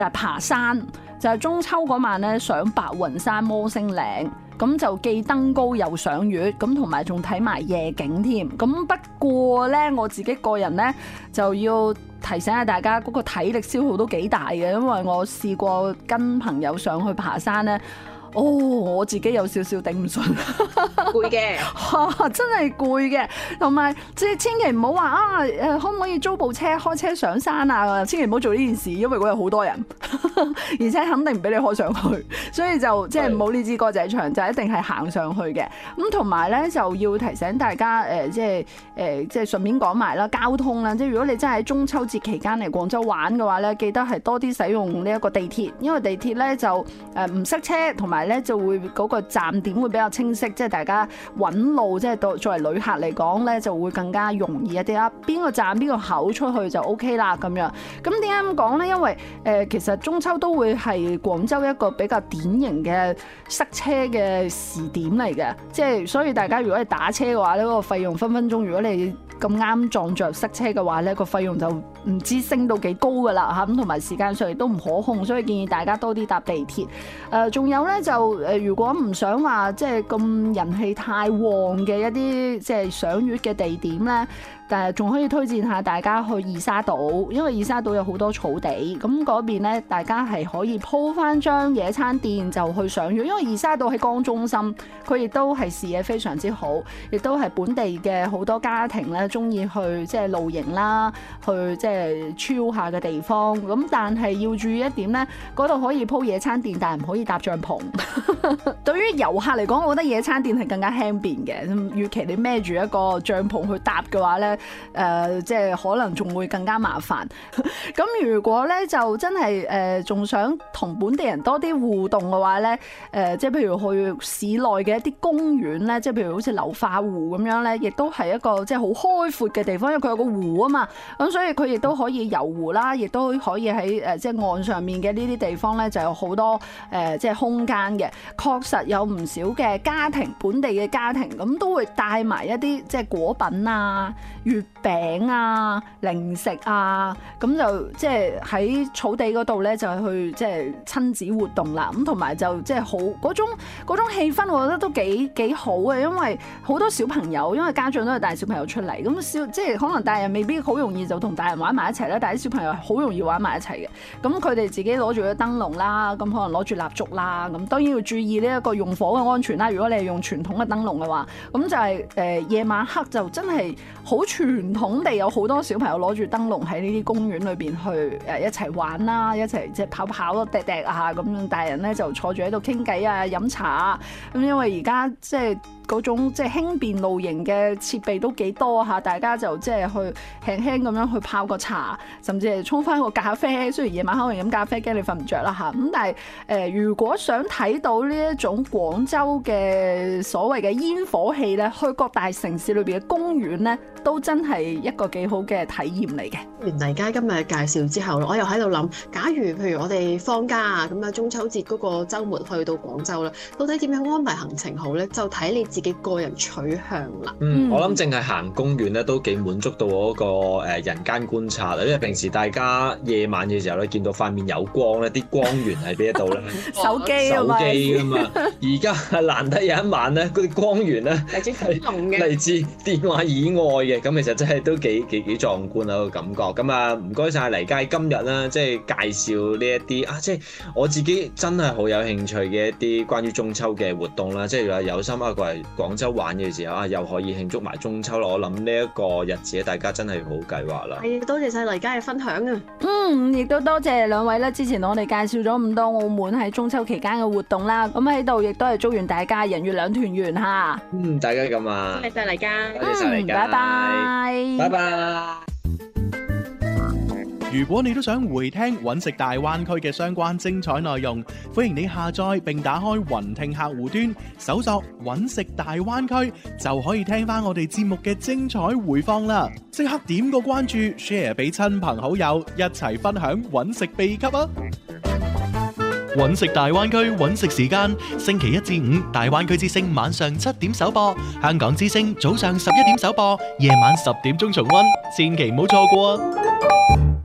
爬山，就係中秋嗰晚咧上白雲山摩星嶺。咁就既登高又賞月，咁同埋仲睇埋夜景添。咁不過咧，我自己個人咧就要提醒下大家，嗰個體力消耗都幾大嘅，因為我試過跟朋友上去爬山咧。我自己有少少頂唔順， 攰嘅， 真係攰嘅，同埋即係千祈唔好話可唔可以租部車開車上山啊？千祈唔好做呢件事，因為嗰日好多人，而且肯定唔俾你開上去，所以就即係唔好呢支歌仔唱，就一定係行上去嘅。咁同埋咧就要提醒大家即係順便講埋啦，交通啦，即係如果你真係喺中秋節期間嚟廣州玩嘅話咧，記得係多啲使用呢一個地鐵，因為地鐵咧就唔塞車，同埋咧就會嗰個站點會比較清晰，即係大家揾路，即係作為旅客嚟講咧就會更加容易一啲啦。邊個站邊個口出去就 OK 啦咁樣。咁點解咁講咧？因為其實中秋都會係廣州一個比較典型嘅塞車嘅時點嚟嘅，即係所以大家如果係打車嘅話呢，嗰個費用分分鐘，如果你咁啱撞着塞車嘅話呢，個費用就唔知升到幾高噶啦嚇，咁同埋時間上亦都唔可控，所以建議大家多啲搭地鐵。仲有呢，就如果唔想話即係咁人氣太旺嘅一啲即係賞月嘅地點呢，但係仲可以推薦下大家去二沙島，因為二沙島有好多草地，咁嗰邊呢大家係可以鋪翻張野餐墊就去賞月，因為二沙島喺江中心，佢亦都係視野非常之好，亦都係本地嘅好多家庭咧中意去即係露營啦，去即係 chill 下嘅地方。咁但係要注意一點呢，嗰度可以鋪野餐墊，但係唔可以搭帳篷。對於遊客嚟講，我覺得野餐墊係更加輕便嘅，與其你孭住一個帳篷去搭嘅話呢，即係可能仲會更加麻煩。咁如果呢，就真係仲想同本地人多啲互動嘅話呢，即係譬如去市內嘅一啲公園呢，即係譬如好似流化湖咁樣呢，亦都係一個即係好開闊嘅地方，因為佢有個湖啊嘛，咁所以佢亦都可以遊湖啦，亦都可以喺即係岸上面嘅呢啲地方呢，就有好多即係空間嘅。確實有唔少嘅家庭，本地嘅家庭咁都會帶埋一啲即係果品啊、月餅啊、零食啊，咁就即係喺草地嗰度咧就去即係親子活動啦。咁同埋就即係好嗰種氣氛，我覺得都幾好嘅，因為好多小朋友，因為家長都係帶小朋友出嚟，咁即係可能大人未必好容易就同大人玩埋一齊啦，但係啲小朋友好容易玩埋一齊嘅。咁佢哋自己攞住個燈籠啦，咁可能攞住蠟燭啦，咁當然要注意呢一個用火嘅安全啦。如果你係用傳統嘅燈籠嘅話，咁就係夜晚黑就真係好傳統地有好多小朋友攞住燈籠喺呢啲公園裏邊去一齊玩啦，一齊即係跑咯、趯趯啊咁樣，大人咧就坐住喺度傾偈啊、飲茶啊。咁因為而家即係嗰種即係輕便露營嘅設備都幾多嚇，大家就即係去輕輕咁樣去泡個茶，甚至係沖翻個咖啡。雖然夜晚可能飲咖啡驚你瞓唔着啦嚇，咁但係如果想睇到呢一種廣州嘅所謂嘅煙火氣咧，去各大城市裏邊嘅公園咧，都真係一個幾好嘅體驗嚟嘅。 袁黎佳今日介紹之後，我又喺度諗，假如譬如我哋放假啊，咁啊中秋節嗰個週末去到廣州啦，到底點樣安排行程好咧？就睇你自己個人取向啦。 我諗淨係行公園咧都幾滿足到我嗰個人間觀察啦，因為平時大家夜晚嘅時候咧見到塊面有光咧，啲光源喺邊一度咧？ 手機㗎嘛。而家難得有一晚咧，嗰啲光源咧係嚟自電話以外嘅，咁其實真係都幾壯觀啊個感覺。咁啊，唔該晒黎佳今日啦，即係介紹呢一啲啊，即係我自己真係好有興趣嘅一啲關於中秋嘅活動啦。即係話有心過嚟廣州玩嘅時候啊，又可以慶祝埋中秋咯。我諗呢一個日子大家真係好計劃啦。 係，多謝晒黎佳嘅分享啊！ 亦都多謝兩位咧，之前我哋介紹咗咁多澳門喺中秋期間嘅活動啦。咁喺度亦都係祝願大家人月兩團圓嚇。 大家咁啊！ 多謝黎佳， 多謝晒黎佳， 拜拜， 拜拜。 如果你都想回聽揾食大灣區嘅相關精彩內容，歡迎你下載並打開雲聽客戶端，搜索揾食大灣區，就可以聽翻我哋節目嘅精彩回放啦！即刻點個關注 ，share 俾親朋好友，一齊分享揾食秘笈啊！揾食大灣區揾食時間，星期一至五大灣區之聲晚上7點首播，香港之聲早上11點首播，夜晚10點鐘重溫，千祈唔好錯過啊！